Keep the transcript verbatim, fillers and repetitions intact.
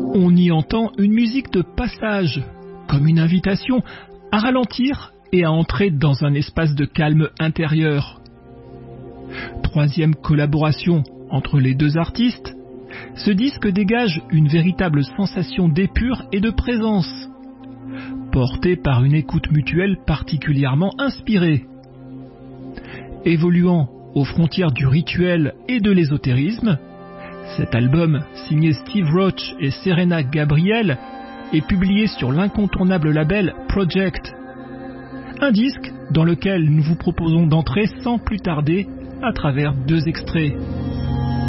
On y entend une musique de passage, comme une invitation à ralentir et à entrer dans un espace de calme intérieur. Troisième collaboration entre les deux artistes, ce disque dégage une véritable sensation d'épure et de présence, portée par une écoute mutuelle particulièrement inspirée. Évoluant aux frontières du rituel et de l'ésotérisme, cet album, signé Steve Roach et Serena Gabriel, est publié sur l'incontournable label Project. Un disque dans lequel nous vous proposons d'entrer sans plus tarder à travers deux extraits.